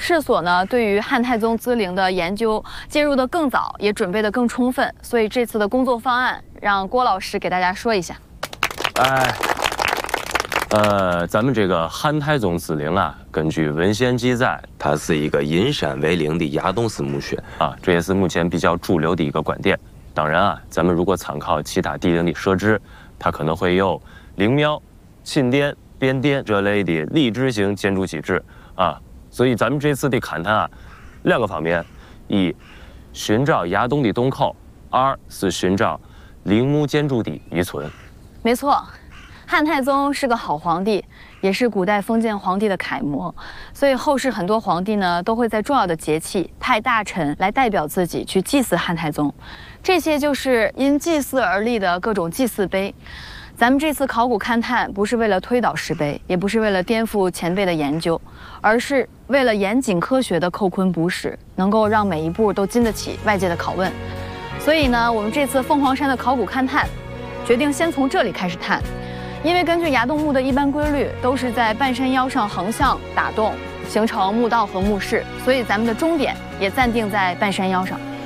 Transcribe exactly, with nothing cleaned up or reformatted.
世所呢，对于汉太宗资陵的研究介入的更早，也准备的更充分，所以这次的工作方案让郭老师给大家说一下。 哎，呃，咱们这个汉太宗资陵啊，根据文献记载，它是一个阴山为陵的崖洞式墓穴啊，这也是目前比较主流的一个观点。当然啊，咱们如果参考其他帝陵的设置，它可能会有陵庙、寝殿、便殿这类的礼制型建筑机制啊。所以咱们这次的勘探啊，两个方面：一，寻找崖洞的洞口；二是寻找陵墓建筑的遗存。 没错，汉太宗是个好皇帝，也是古代封建皇帝的楷模，所以后世很多皇帝呢都会在重要的节气派大臣来代表自己去祭祀汉太宗。这些就是因祭祀而立的各种祭祀碑。咱们这次考古勘探不是为了推倒石碑，也不是为了颠覆前辈的研究，而是为了严谨科学的扣坤补史，能够让每一步都经得起外界的拷问。所以呢，我们这次凤凰山的考古勘探决定先从这里开始探，因为根据崖洞墓的一般规律，都是在半山腰上横向打洞，形成墓道和墓室，所以咱们的终点也暂定在半山腰上。